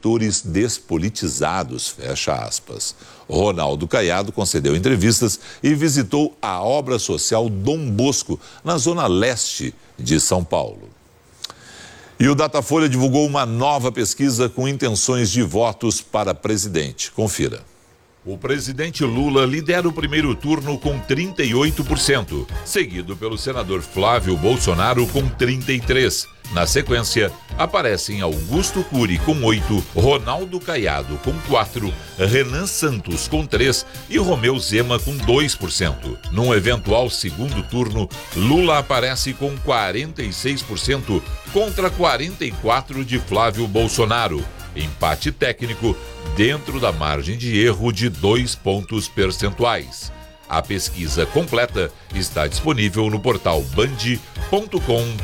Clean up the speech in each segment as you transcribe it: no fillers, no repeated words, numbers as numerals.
eleitores despolitizados, fecha aspas. Ronaldo Caiado concedeu entrevistas e visitou a obra social Dom Bosco, na zona leste de São Paulo. E o Datafolha divulgou uma nova pesquisa com intenções de votos para presidente. Confira. O presidente Lula lidera o primeiro turno com 38%, seguido pelo senador Flávio Bolsonaro com 33%. Na sequência, aparecem Augusto Cury com 8%, Ronaldo Caiado com 4%, Renan Santos com 3% e Romeu Zema com 2%. Num eventual segundo turno, Lula aparece com 46% contra 44% de Flávio Bolsonaro. Empate técnico dentro da margem de erro de 2 pontos percentuais. A pesquisa completa está disponível no portal band.com.br.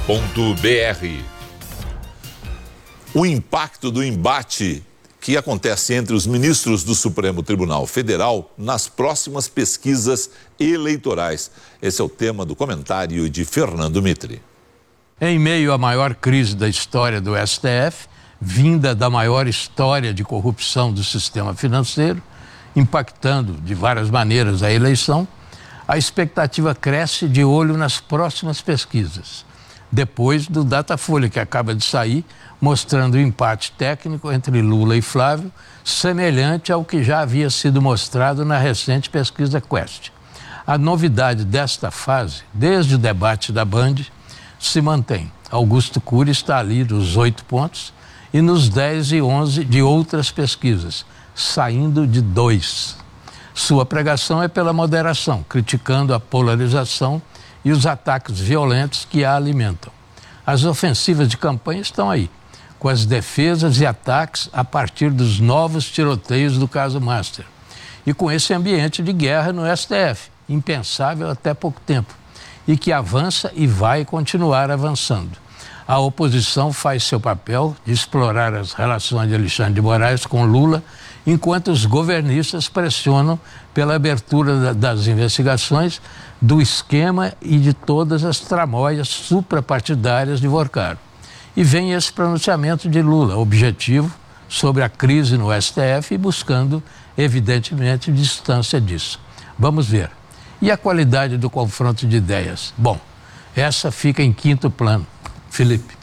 O impacto do embate que acontece entre os ministros do Supremo Tribunal Federal nas próximas pesquisas eleitorais. Esse é o tema do comentário de Fernando Mitre. Em meio à maior crise da história do STF, vinda da maior história de corrupção do sistema financeiro, impactando de várias maneiras a eleição, a expectativa cresce de olho nas próximas pesquisas. Depois do Datafolha, que acaba de sair, mostrando o empate técnico entre Lula e Flávio, semelhante ao que já havia sido mostrado na recente pesquisa Quest. A novidade desta fase, desde o debate da Band, se mantém. Augusto Cury está ali nos 8 pontos e nos 10 e 11 de outras pesquisas, saindo de 2. Sua pregação é pela moderação, criticando a polarização e os ataques violentos que a alimentam. As ofensivas de campanha estão aí, com as defesas e ataques a partir dos novos tiroteios do caso Master. E com esse ambiente de guerra no STF, impensável até pouco tempo, e que avança e vai continuar avançando. A oposição faz seu papel de explorar as relações de Alexandre de Moraes com Lula, enquanto os governistas pressionam pela abertura das investigações do esquema e de todas as tramóias suprapartidárias de Vorcaro. E vem esse pronunciamento de Lula, objetivo sobre a crise no STF e buscando, evidentemente, distância disso. Vamos ver. E a qualidade do confronto de ideias? Bom, essa fica em quinto plano. Felipe.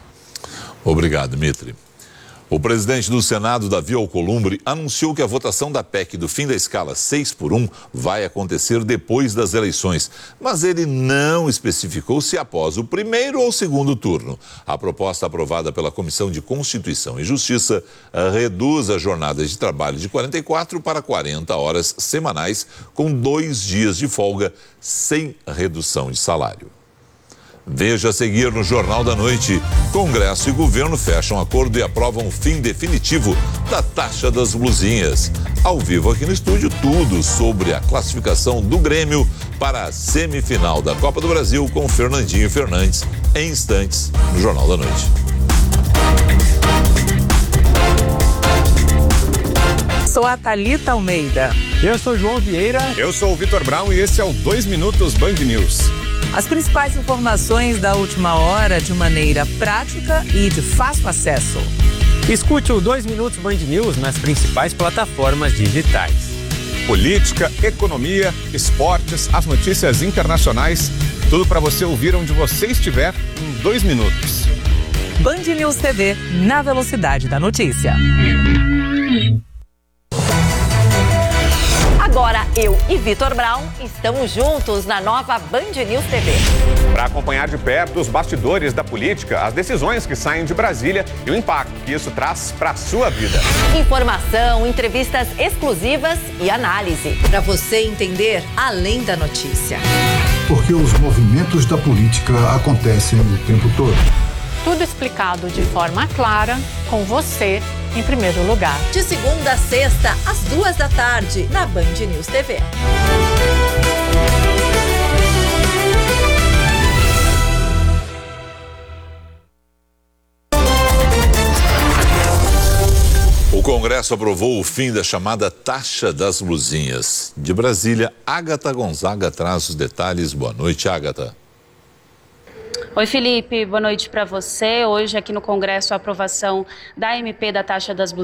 Obrigado, Mitre. O presidente do Senado, Davi Alcolumbre, anunciou que a votação da PEC do fim da escala 6x1 vai acontecer depois das eleições, mas ele não especificou se após o primeiro ou segundo turno. A proposta aprovada pela Comissão de Constituição e Justiça reduz a jornada de trabalho de 44 para 40 horas semanais, com 2 dias de folga, sem redução de salário. Veja a seguir no Jornal da Noite. Congresso e governo fecham acordo e aprovam o fim definitivo da taxa das blusinhas. Ao vivo aqui no estúdio, tudo sobre a classificação do Grêmio para a semifinal da Copa do Brasil com Fernandinho Fernandes, em instantes, no Jornal da Noite. Sou a Thalita Almeida. Eu sou João Vieira. Eu sou o Vitor Brown e esse é o 2 Minutos Band News. As principais informações da última hora de maneira prática e de fácil acesso. Escute o 2 Minutos Band News nas principais plataformas digitais. Política, economia, esportes, as notícias internacionais, tudo para você ouvir onde você estiver em 2 minutos. Band News TV, na velocidade da notícia. Agora eu e Vitor Brown estamos juntos na nova Band News TV. Para acompanhar de perto os bastidores da política, as decisões que saem de Brasília e o impacto que isso traz para a sua vida. Informação, entrevistas exclusivas e análise. Para você entender além da notícia. Porque os movimentos da política acontecem o tempo todo. Tudo explicado de forma clara, com você em primeiro lugar. De segunda a sexta, às 14h, na Band News TV. O Congresso aprovou o fim da chamada taxa das blusinhas. De Brasília, Ágata Gonzaga traz os detalhes. Boa noite, Ágata. Oi, Felipe, boa noite para você. Hoje aqui no Congresso a aprovação da MP da taxa das blusinhas